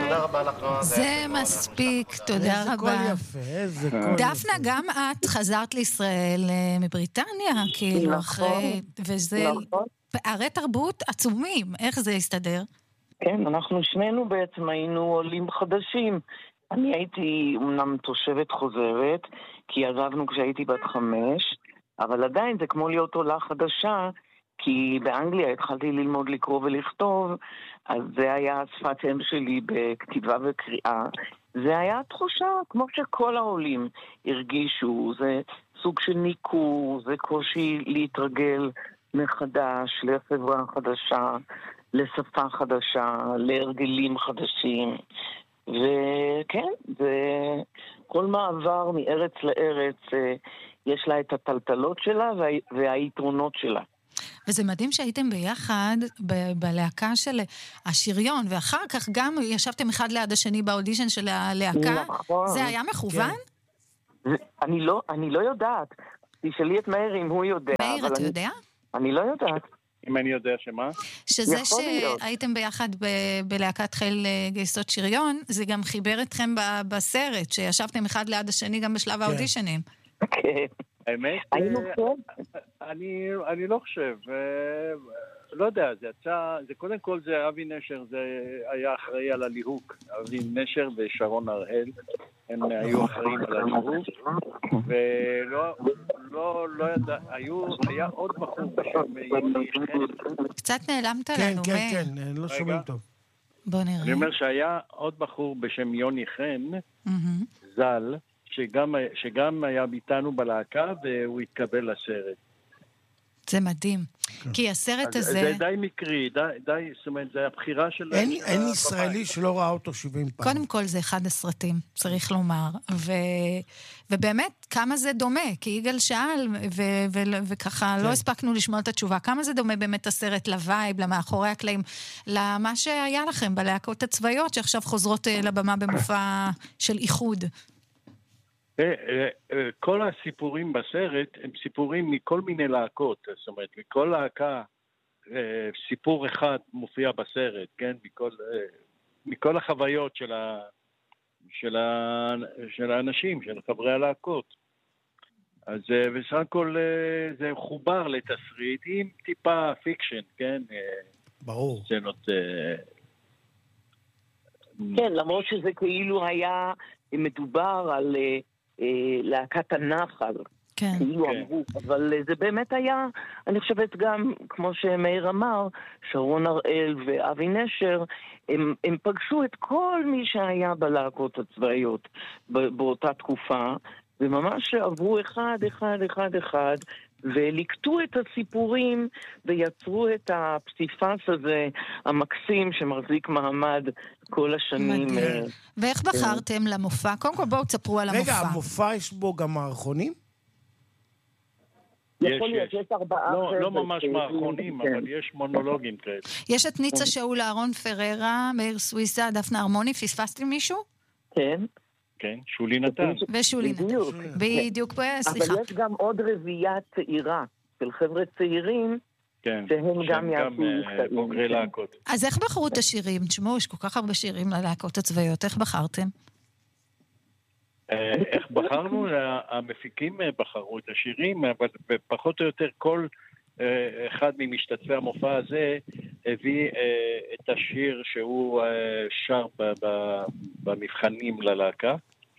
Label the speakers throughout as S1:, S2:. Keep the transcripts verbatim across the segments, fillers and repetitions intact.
S1: תודה רבה לך.
S2: זה מספיק, תודה רבה.
S3: איזה קול יפה, איזה קול יפה.
S2: דפנה, גם את חזרת לישראל מבריטניה, כאילו, אחרי... וזה פערי תרבות עצומים. איך זה הסתדר?
S4: כן, אנחנו שנינו בעצם היינו עולים חדשים. אני הייתי אומנם תושבת חוזרת, כי עזבנו כשהייתי בת חמש, אבל עדיין זה כמו להיות עולה חדשה, כי באנגליה התחלתי ללמוד לקרוא ולכתוב, אז זה היה שפת אם שלי בכתיבה וקריאה. זה היה תחושה, כמו שכל העולים הרגישו, זה סוג של ניכור, זה קושי להתרגל מחדש, לחברה חדשה, לשפה חדשה, להרגלים חדשים. וכן, זה כל מעבר מארץ לארץ, יש לה את הטלטלות שלה וה... והיתרונות שלה.
S2: וזה מדהים שהייתם ביחד ב- בלהקה של השריון, ואחר כך גם ישבתם אחד ליד השני באודישן של הלהקה.
S4: נכון.
S2: זה היה מכוון?
S4: כן. אני לא, אני לא יודעת. תשאלי את מאיר אם הוא יודע.
S2: מאיר, אתה
S4: אני,
S2: יודע?
S4: אני לא יודעת.
S1: אם אני יודע שמה?
S2: שזה שהייתם ביחד ב- בלהקת חיל גייסות שריון, זה גם חיבר אתכם ב- בסרט, שישבתם אחד ליד השני גם בשלב האודישנים.
S4: כן.
S1: האמת, אני, אני לא חושב, לא יודע, זה יצא, זה קודם כל זה אבי נשר, זה היה אחראי על הליהוק, אבי נשר ושרון הראל, הם היו אחראים על הליהוק, ולא, לא, לא ידע, היו, היה עוד בחור בשם יוני חן.
S2: קצת נעלמת
S3: כן,
S2: לנו,
S3: כן,
S2: מאיר.
S3: כן, לא שומעים טוב.
S2: בוא נראה.
S1: אני אומר שהיה עוד בחור בשם יוני חן, זל, שגם, שגם היה ביטנו בלהקה, והוא התקבל לסרט.
S2: זה מדהים. כי הסרט הזה...
S1: זה די מקרי, די, די, זאת אומרת, זה הבחירה של...
S3: אין, אין ישראלי שלא ראה אותו שבעים פעם.
S2: קודם כל זה אחד הסרטים, צריך לומר. ו... ובאמת, כמה זה דומה? כי יגאל שאל, ו... ו... וככה כן. לא הספקנו לשמוע את התשובה. כמה זה דומה באמת הסרט לווייב, למאחורי הקלעים, למה שהיה לכם בלהקות הצבאיות, שעכשיו חוזרות לבמה במופע של איחוד?
S1: כל הסיפורים בסרט הם סיפורים מכל מיני להקות, זאת אומרת, מכל להקה סיפור אחד מופיע בסרט, כן? מכל, מכל החוויות של, ה, של, ה, של האנשים, של חברי הלהקות. אז בסך הכל זה חובר לתסריט עם טיפה פיקשן, כן?
S3: ברור.
S1: סצנות...
S4: כן, למרות שזה כאילו היה מדובר על... להקת הנחל,
S2: כן.
S4: כאילו אמרו, אבל זה באמת היה, אני חושבת גם, כמו שמאיר אמר, שרון הראל ואבי נשר, הם, הם פגשו את כל מי שהיה בלהקות הצבאיות באותה תקופה, וממש עברו אחד, אחד, אחד, אחד, ולקטו את הסיפורים ויצרו את הפסיפס הזה המקסים שמחזיק מעמד כל השנים.
S2: מדהים. ואיך בחרתם למופע? קודם כל בואו תספרו על המופע.
S3: רגע, המופע יש בו גם מערכונים?
S4: יכול להיות, יש ארבעה...
S1: לא ממש מערכונים, אבל יש מונולוגים כאלה.
S2: יש את ניצה שאול, אהרון פררה, מאיר סוויסה, דפנה הרמוני, פספסתי מישהו?
S4: כן.
S1: כן, שולי נתן.
S2: ושולי נתן. בדיוק, סליחה.
S4: אבל יש גם עוד רביעייה צעירה של חבר'ה צעירים, שהם גם יעשו
S1: בוגרי להקות.
S2: אז איך בחרו את השירים? תשמעו, יש כל כך הרבה שירים ללהקות הצבאיות, איך בחרתם?
S1: איך בחרנו? המפיקים בחרו את השירים, אבל פחות או יותר כל אחד ממשתתפי המופע הזה הביא את השיר שהוא שר במבחנים ללהקה,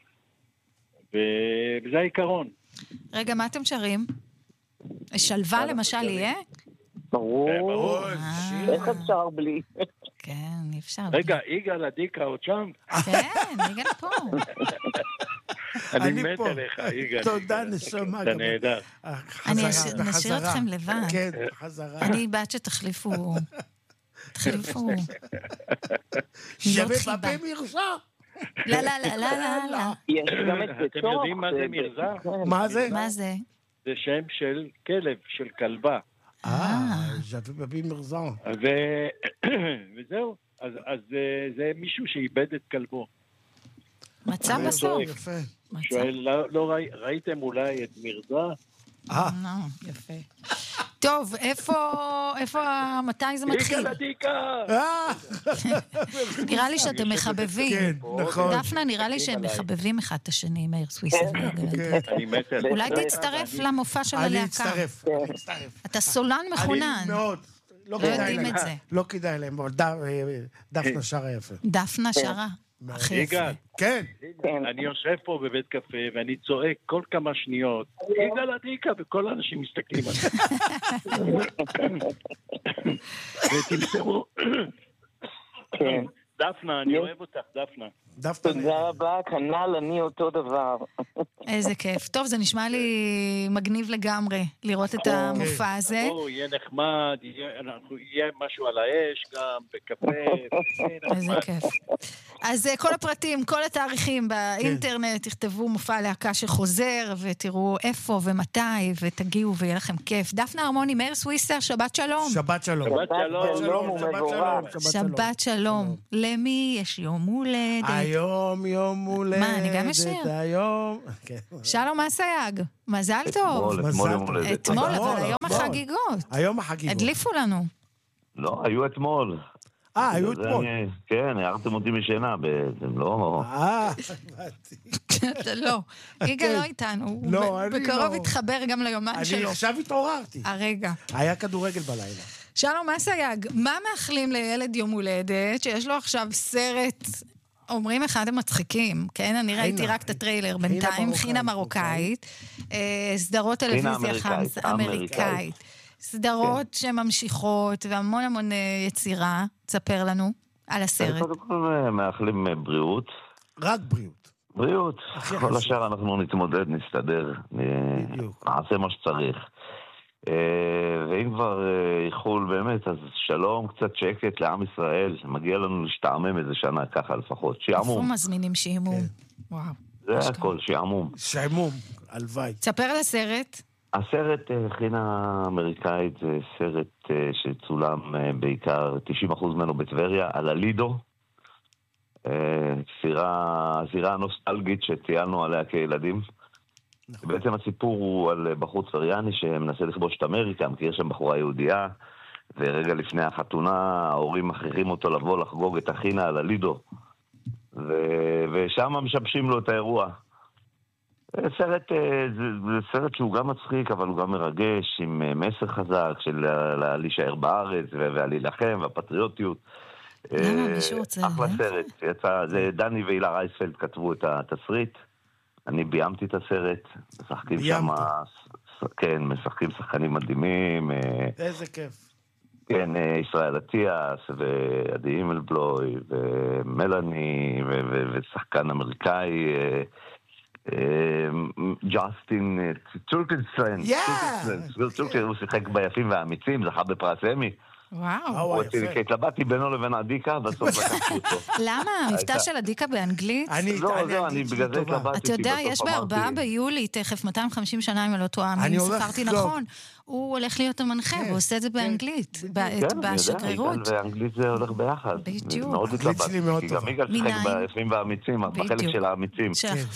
S1: וזה העיקרון.
S2: רגע, מה אתם שרים? שלווה למשל יהיה?
S4: ברור. איך אפשר בלי?
S2: כן, אי אפשר בלי.
S1: רגע, יגאל עדיקה עוד שם?
S2: כן, יגאל פה.
S1: אני מת עליך, יגאל.
S3: תודה, נשמה.
S1: אתה נהדר.
S2: אני נשאיר אתכם לבד.
S3: כן, חזרה.
S2: אני בעד שתחליפו. תחליפו.
S3: שווה בפה מרזה.
S2: לא, לא, לא, לא, לא.
S1: אתם יודעים מה זה מרזה?
S3: מה זה?
S2: מה זה?
S1: זה שם של כלב, של כלבה.
S3: אה, שווה בפה מרזה.
S1: וזהו. אז זה מישהו שאיבד את כלבו.
S2: מצא בסוף.
S1: שואל, לא ראיתם אולי את מרזה?
S2: אה, יפה. טוב, איפה, איפה, מתי זה מתחיל?
S1: דיקה לדיקה!
S2: נראה לי שאתם מחבבים.
S3: כן, נכון.
S2: דפנה, נראה לי שהם מחבבים אחד את השני, מאיר סוויסה.
S1: אני מת עליך.
S2: אולי תצטרף למופע של
S3: אני
S2: הלהקה.
S3: אצטרף, אני אצטרף.
S2: אתה סולן מחונן.
S3: אני מאוד.
S2: לא יודעים את זה.
S3: לא כדאי להם, אבל דפנה שרה יפה.
S2: דפנה שרה. הכי יפה.
S1: יגאל,
S3: כן.
S1: אני יושב פה בבית קפה ואני צועק כל כמה שניות, יגאל הדיקה, וכל האנשים מסתכלים עליי. ותמסרו. דפנה, אני אוהב אותך, דפנה.
S3: דפנה.
S4: תודה רבה, כנ"ל אני אותו דבר.
S2: איזה כיף. טוב, זה נשמע לי מגניב לגמרי לראות את המופע הזה.
S1: או, יהיה נחמד, יהיה משהו על האש גם, בקפה.
S2: איזה כיף. אז כל הפרטים, כל התאריכים באינטרנט, תכתבו מופע להקה שחוזר, ותראו איפה ומתי, ותגיעו ויהיה לכם כיף. דפנה הרמוני, מאיר סוויסה, שבת שלום.
S3: שבת שלום.
S1: שבת שלום.
S2: שבת שלום. למי יש יום הולדת?
S3: היום יום הולדת.
S2: מה, אני גם אשיר?
S3: היום...
S2: שלום אסייג, מזל טוב.
S5: אתמול יום הולדת.
S2: אתמול, אבל היום החגיגות.
S3: היום החגיגות.
S2: הדליפו לנו.
S5: לא, היו אתמול.
S3: אה, היו אתמול.
S5: כן, הערתם אותי משינה בעצם, לא...
S3: אה, הבנתי.
S2: אתה לא. יגאל לא איתנו.
S3: לא, אני לא.
S2: בקרוב התחבר גם ליומן שלו.
S3: אני עכשיו התעוררתי.
S2: הרגע.
S3: היה כדורגל בלילה.
S2: שלום אסייג, מה מאחלים לילד יום הולדת שיש לו עכשיו סרט... אומרים אחד המצחיקים, כן? אני ראיתי רק את הטריילר בינתיים, חינה מרוקאית, סדרות טלוויזיה חמס, אמריקאית, סדרות שממשיכות והמון המון יצירה. תספר לנו על הסרט.
S5: קודם כל מאחלים בריאות.
S3: רק בריאות.
S5: בריאות. כל השאר אנחנו נתמודד, נסתדר, נעשה מה שצריך. ואם כבר איחול באמת, אז שלום, קצת שקט לעם ישראל, מגיע לנו להשתעמם איזה שנה ככה לפחות, שיעמום.
S2: איפה מזמינים שיעמום? וואו.
S5: זה הכל, שיעמום.
S3: שיעמום, הלוואי.
S2: תספר על הסרט.
S5: הסרט חינה אמריקאית זה סרט שצולם בעיקר תשעים אחוז ממנו בטבריה, על הלידו. זירה נוסטלגית שציינו עליה כילדים. נכון. בעצם הסיפור הוא על בחור צפריאני שמנסה לכבוש את אמריקה, מכיר שם בחורה יהודייה, ורגע לפני החתונה ההורים מכריחים אותו לבוא לחגוג את החינה על הלידו, ו... ושם משבשים לו את האירוע. סרט, זה, זה סרט שהוא גם מצחיק, אבל הוא גם מרגש, עם מסר חזק של להישאר בארץ ולהילחם והפטריוטיות.
S2: למה מישהו רוצה?
S5: אחלה סרט, יצא, זה דני ואילה רייספלד כתבו את התסריט. אני ביימתי את הסרט, משחקים שם, כן, משחקים שחקנים מדהימים.
S3: איזה כיף.
S5: כן, ישראל אטיאס, ועדי הימלבלוי, ומלאני, ושחקן אמריקאי, ג'סטין טורקנסטרנד. טורקנסטרנד, הוא שיחק ביפים והאמיצים, זכה בפרס אמי.
S2: וואו.
S5: התלבטתי בינו לבין הדיקה, בסוף לקחתי אותו.
S2: למה? המבטא של הדיקה באנגלית?
S5: לא, לא, אני בגלל זה התלבטתי.
S2: אתה יודע, יש בארבעה ביולי, תכף מאתיים וחמישים שנה, אם לא טועה, אני ספרתי נכון. הוא הולך להיות המנחה, הוא עושה את זה באנגלית, בשגרירות.
S5: כן, ואנגלית זה הולך ביחד.
S2: בדיוק.
S5: מאוד התלבטתי, כי גם יגאל שיחק ביפים והאמיצים, בחלק של האמיצים.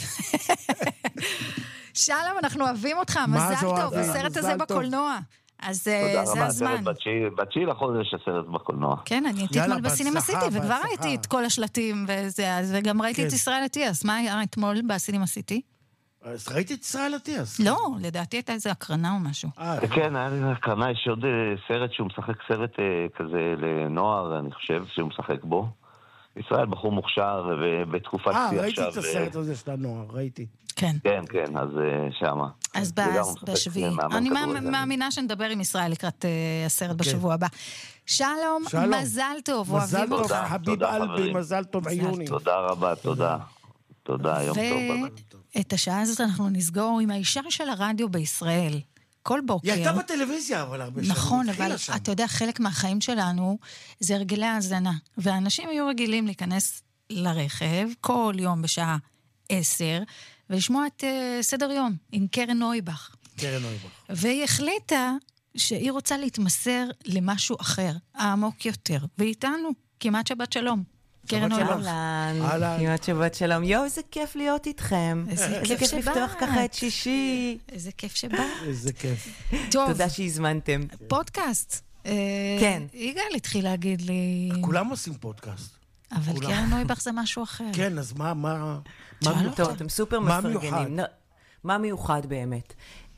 S2: שלום, אנחנו אוהבים אותך, מזל טוב, הסרט הזה בקולנוע. אז זה הזמן.
S5: בתשיעי לחודש הסרט בקולנוע.
S2: כן, אני הייתי אתמול בסינמה סיטי, וכבר ראיתי את כל השלטים וזה, וגם ראיתי את ישראל אטיאס. מה היה אתמול בסינמה סיטי?
S3: אז ראיתי את ישראל אטיאס.
S2: לא, לדעתי הייתה איזו הקרנה או משהו.
S5: כן, היה לי הקרנה, יש עוד סרט שהוא משחק סרט כזה לנוער, אני חושב שהוא משחק בו. ישראל בחור מוכשר ובתקופת שיא עכשיו.
S3: אה, ראיתי את הסרט הזה של הנוער, ראיתי.
S2: כן.
S5: כן, כן, אז שמה.
S2: אז בשביעי. אני מאמינה שנדבר עם ישראל לקראת הסרט בשבוע הבא. שלום, מזל טוב, אוהבים אותך.
S3: חביב אלבי, מזל טוב עיוני.
S5: תודה רבה, תודה. תודה, יום טוב.
S2: ואת השעה הזאת אנחנו נסגור עם האישה של הרדיו בישראל. כל בוקר.
S3: היא הייתה בטלוויזיה, אבל הרבה שנים.
S2: נכון, אבל אתה יודע, חלק מהחיים שלנו זה הרגלי ההזנה. ואנשים היו רגילים להיכנס לרכב כל יום בשעה עשר, ולשמוע את uh, סדר יום עם קרן נויבך.
S3: קרן נויבך.
S2: והיא החליטה שהיא רוצה להתמסר למשהו אחר, העמוק יותר. ואיתנו, כמעט שבת שלום. קרן נויבך.
S6: אהלן, כמעט שבת שלום. יואו, איזה כיף להיות איתכם.
S2: איזה
S6: כיף שבאת. לפתוח ככה את שישי.
S2: איזה כיף שבאת.
S3: איזה כיף.
S2: טוב.
S6: תודה שהזמנתם.
S2: פודקאסט.
S6: כן.
S2: יגאל התחיל להגיד לי...
S3: כולם עושים פודקאסט.
S2: אבל קרן נויבך זה משהו אחר.
S3: כן, אז מה, מה...
S6: טוב, אתם סופר מפרגנים. מה מיוחד באמת?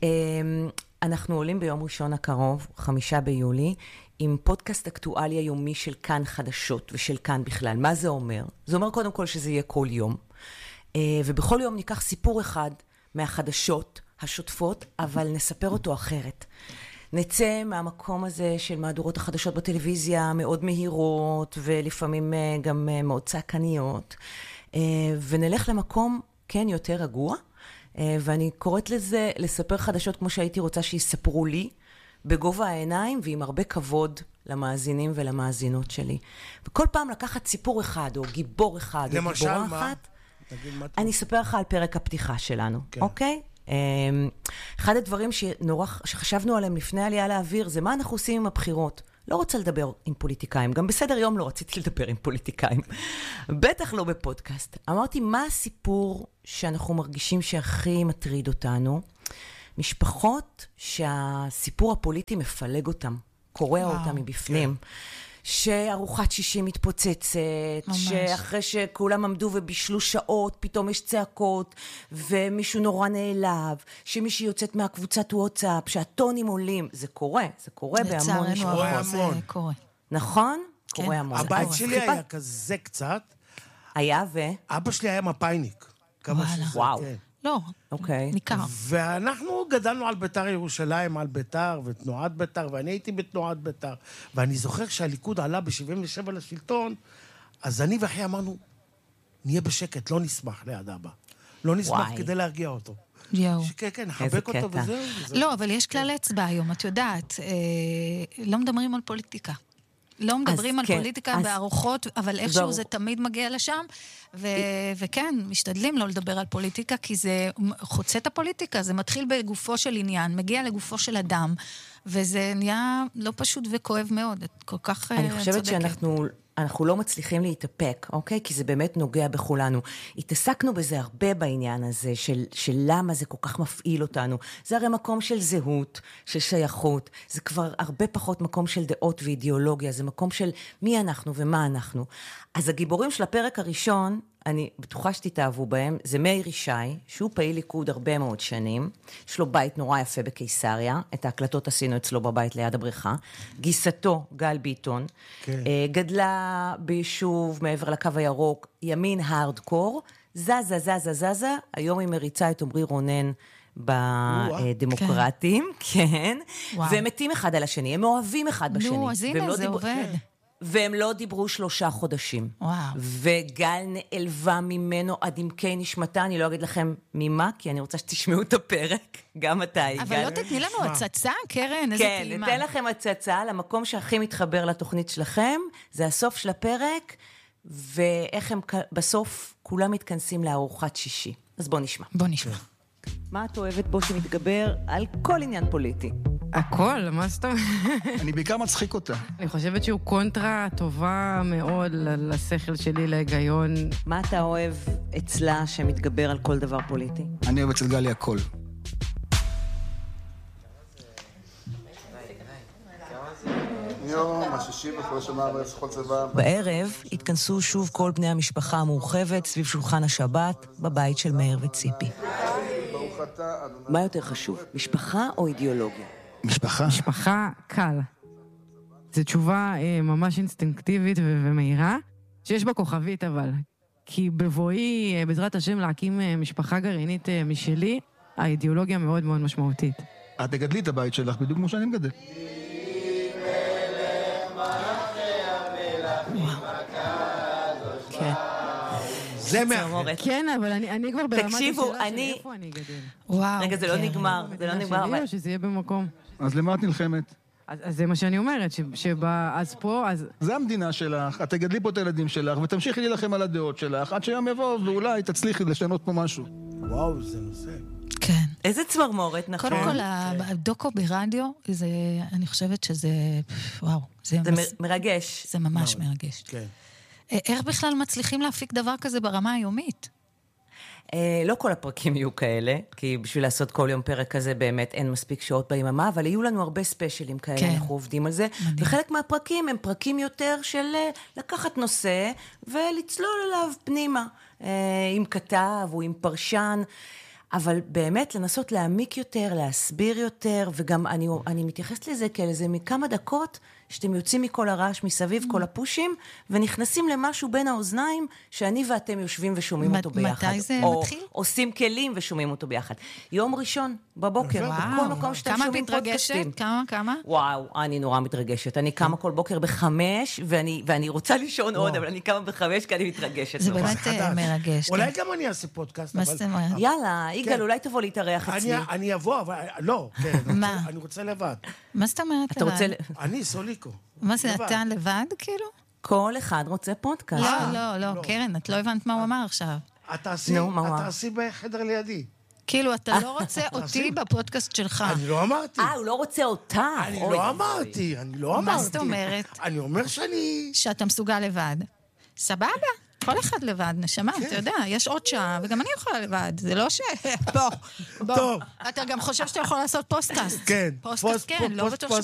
S6: אנחנו עולים ביום ראשון הקרוב, חמישה ביולי, עם פודקאסט אקטואליה יומי של כאן חדשות ושל כאן בכלל. מה זה אומר? זה אומר קודם כל שזה יהיה כל יום. ובכל יום ניקח סיפור אחד מהחדשות השוטפות, אבל נספר אותו אחרת. נצא מהמקום הזה של מהדורות החדשות בטלוויזיה, מאוד מהירות, ולפעמים גם מאוד צעקניות, ונלך למקום, כן, יותר רגוע, ואני קוראת לזה לספר חדשות כמו שהייתי רוצה שיספרו לי, בגובה העיניים ועם הרבה כבוד למאזינים ולמאזינות שלי. וכל פעם לקחת סיפור אחד, או גיבור אחד, או גיבורה אחת, אני אספר לך על פרק הפתיחה שלנו, אוקיי? אחד הדברים שנורא, שחשבנו עליהם לפני עלייה לאוויר, זה מה אנחנו עושים עם הבחירות. לא רוצה לדבר עם פוליטיקאים, גם בסדר יום לא רציתי לדבר עם פוליטיקאים. בטח לא בפודקאסט. אמרתי, מה הסיפור שאנחנו מרגישים שהכי מטריד אותנו? משפחות שהסיפור הפוליטי מפלג אותם, קורע אותם מבפנים. שארוחת שישי מתפוצצת, שאחרי שכולם עמדו ובישלו שעות, פתאום יש צעקות, ומישהו נורא נעלב, שמישהי יוצאת מהקבוצת וואטסאפ, שהטונים עולים. זה קורה, זה קורה בהמון משפחות.
S2: זה קורה.
S6: נכון? קורה המון.
S3: הבית שלי היה כזה קצת.
S6: היה ו?
S3: אבא שלי היה מפאיניק.
S6: וואו.
S2: לא,
S6: אוקיי.
S2: ניכר.
S3: ואנחנו גדלנו על ביתר ירושלים, על ביתר ותנועת ביתר, ואני הייתי בתנועת ביתר. ואני זוכר שהליכוד עלה ב-שבעים ושבע לשלטון, אז אני ואחי אמרנו, נהיה בשקט, לא נשמח ליד אבא. לא נשמח כדי להרגיע אותו.
S2: יאו.
S3: כן, כן, נחבק אותו וזהו.
S2: לא, אבל יש כלל אצבע היום, את יודעת. לא מדברים על פוליטיקה. לא מדברים על פוליטיקה בארוחות, אבל איכשהו זה תמיד מגיע לשם, וכן, משתדלים לא לדבר על פוליטיקה, כי זה חוצה את הפוליטיקה, זה מתחיל בגופו של עניין, מגיע לגופו של אדם, וזה נהיה לא פשוט וכואב מאוד, כל כך צודקת.
S6: אני חושבת שאנחנו... אנחנו לא מצליחים להתאפק, אוקיי? כי זה באמת נוגע בכולנו. התעסקנו בזה הרבה בעניין הזה, של, של למה זה כל כך מפעיל אותנו. זה הרי מקום של זהות, של שייכות. זה כבר הרבה פחות מקום של דעות ואידיאולוגיה. זה מקום של מי אנחנו ומה אנחנו. אז הגיבורים של הפרק הראשון, אני בטוחה שתתאהבו בהם, זה מאיר ישי, שהוא פעיל ליכוד הרבה מאוד שנים. יש לו בית נורא יפה בקיסריה. את ההקלטות עשינו אצלו בבית ליד הבריכה. גיסתו, גל ביטון, כן. גדלה ביישוב מעבר לקו הירוק, ימין הארדקור, זזה, זזה, זזה, היום היא מריצה את עמרי רונן בדמוקרטים, כן, כן. והם מתים אחד על השני, הם אוהבים אחד בשני.
S2: נו, אז הנה, זה עובד.
S6: והם לא דיברו שלושה חודשים.
S2: וואו.
S6: וגל נעלבה ממנו עד עמקי נשמתה, אני לא אגיד לכם ממה, כי אני רוצה שתשמעו את הפרק, גם אתה, יגאל.
S2: אבל לא תתני לנו הצצה, קרן, איזה
S6: כן,
S2: טעימה.
S6: כן, ניתן לכם הצצה, למקום שהכי מתחבר לתוכנית שלכם, זה הסוף של הפרק, ואיך הם בסוף כולם מתכנסים לארוחת שישי. אז בוא נשמע.
S2: בוא נשמע.
S6: מה את אוהבת בו שמתגבר על כל עניין פוליטי?
S7: הכל, מה זאת אומרת?
S8: אני בעיקר מצחיק אותה.
S7: אני חושבת שהוא קונטרה טובה מאוד לשכל שלי, להיגיון.
S6: מה אתה אוהב אצלה שמתגבר על כל דבר פוליטי?
S8: אני אוהב אצל גלי הכל.
S6: בערב התכנסו שוב כל בני המשפחה המורחבת סביב שולחן השבת בבית של מאיר וציפי. מה יותר חשוב, משפחה או אידיאולוגיה?
S8: משפחה.
S7: משפחה קל. זו תשובה אה, ממש אינסטינקטיבית ו- ומהירה, שיש בה כוכבית אבל. כי בבואי, אה, בעזרת השם, להקים אה, משפחה גרעינית אה, משלי, האידיאולוגיה מאוד מאוד משמעותית.
S8: את תגדלי את הבית שלך בדיוק כמו שאני מגדל.
S6: כן.
S3: זה מאחר.
S7: כן, אבל אני, אני כבר ברמת
S6: תקשיבו,
S7: השאלה
S6: אני...
S7: של איפה אני גדל.
S2: וואו.
S6: רגע, זה לא נגמר, זה לא נגמר.
S7: שלי או שזה יהיה במקום?
S8: אז למה את נלחמת?
S7: אז, אז זה מה שאני אומרת, ש, שבה, אז פה, אז...
S8: זה המדינה שלך, את תגדלי פה את הילדים שלך, ותמשיכי להילחם על הדעות שלך, עד שיום יבוא, ואולי תצליחי לשנות פה משהו.
S3: וואו, זה נושא.
S2: כן.
S6: איזה צמרמורת, נכון?
S2: קודם כל, הדוקו ברדיו, זה, אני חושבת שזה, וואו.
S6: זה מרגש.
S2: זה ממש מרגש.
S3: כן.
S2: איך בכלל מצליחים להפיק דבר כזה ברמה היומית?
S6: לא כל הפרקים יהיו כאלה, כי בשביל לעשות כל יום פרק כזה באמת אין מספיק שעות ביממה, אבל יהיו לנו הרבה ספיישלים כאלה, כן. אנחנו עובדים על זה. מדהים. וחלק מהפרקים הם פרקים יותר של לקחת נושא ולצלול אליו פנימה, עם כתב או עם פרשן, אבל באמת לנסות להעמיק יותר, להסביר יותר, וגם אני, אני מתייחסת לזה כאלה, זה מכמה דקות שאתם יוצאים מכל הרעש מסביב, כל הפושים, ונכנסים למשהו בין האוזניים, שאני ואתם יושבים ושומעים אותו ביחד.
S2: מתי זה
S6: או
S2: מתחיל?
S6: עושים כלים ושומעים אותו ביחד. יום ראשון, בבוקר, בכל מקום שאתם שומעים פודקאסטים.
S2: כמה, כמה?
S6: וואו, אני נורא מתרגשת. אני קמה כל בוקר בחמש, ואני, ואני רוצה לישון עוד, אבל אני קמה בחמש, כי אני מתרגשת.
S2: זה באמת מרגש.
S3: אולי גם אני אעשה פודקאסט, אבל...
S6: יאללה, יגאל, אולי תבוא להתארח אצלי.
S3: אני אבוא, אבל... לא, כן.
S2: מה?
S3: אני רוצה לבד.
S2: מה זאת אומרת
S6: אתה רוצה...
S3: אני, סוליקו.
S2: מה זה, אתה לבד, כאילו?
S6: כל אחד רוצה פודקאסט.
S2: לא, לא, לא, קרן, את לא הבנת מה הוא אמר עכשיו.
S3: את תעשי בחדר לידי.
S2: כאילו, אתה לא רוצה אותי בפודקאסט שלך.
S3: אני לא אמרתי.
S6: אה, הוא לא רוצה אותה.
S3: אני לא אמרתי, אני לא אמרתי.
S2: מה זאת אומרת?
S3: אני אומר שאני...
S2: שאתה מסוגל לבד. סבבה. כל אחד לבד, נשמה, אתה יודע, יש עוד שעה, וגם אני יכולה לבד, זה לא ש... בוא, בוא. אתה גם חושב שאתה יכול לעשות פוסטקאסט.
S3: כן.
S2: פוסטקאסט, כן, לא בטוח